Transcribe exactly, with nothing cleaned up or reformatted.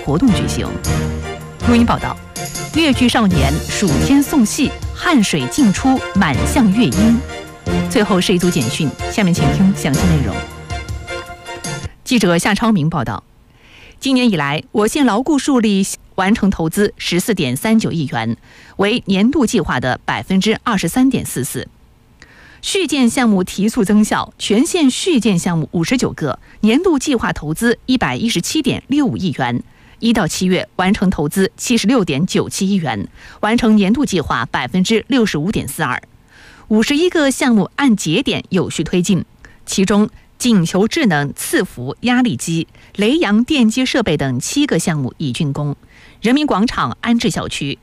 活动举行。录音报道：越剧少年暑天送戏，汗水尽出，满向乐音。最后是一组简讯，下面请听详细内容。记者夏超明报道：今年以来，我县牢固树立完成投资十四点三九亿元，为年度计划的百分之二十三点四四。续建项目提速增效，全县续建项目五十九个，年度计划投资一百一十七点六五亿元。一到七月完成投资七十六点九七亿元，完成年度计划百分之六十五点四二。五十一个项目按节点有序推进，其中锦球智能伺服压力机、雷阳电机设备等七个项目已竣工。人民广场安置小区